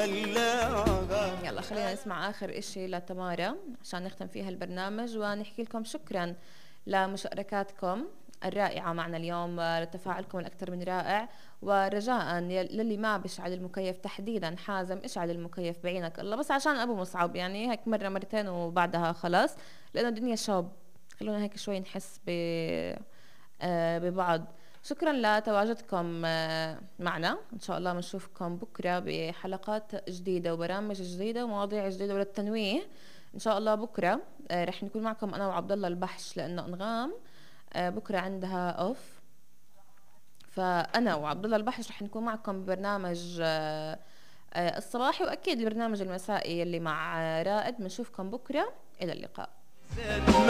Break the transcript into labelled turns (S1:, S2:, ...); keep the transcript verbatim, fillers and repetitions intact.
S1: يلا خلينا نسمع آخر إشي لتمارا عشان نختم فيها البرنامج ونحكي لكم شكرا لمشاركاتكم الرائعة معنا اليوم، لتفاعلكم الأكثر من رائع. ورجاء للي ما بيشعل المكيف تحديدا، حازم اشعل المكيف بعينك الله، بس عشان أبو مصعب يعني هيك مرة مرتين وبعدها خلاص، لأنه الدنيا شوب. خلونا هيك شوي نحس ب آه ببعض. شكرا لتواجدكم آه معنا، إن شاء الله بنشوفكم بكرة بحلقات جديدة وبرامج جديدة ومواضيع جديدة وللتنويه. إن شاء الله بكرة آه رح نكون معكم أنا وعبد الله البحش، لأنه أنغام آه بكرة عندها أوف، فأنا وعبد الله البحش رح نكون معكم ببرنامج آه آه الصباحي، وأكيد البرنامج المسائي اللي مع آه رائد. بنشوفكم بكرة، إلى اللقاء.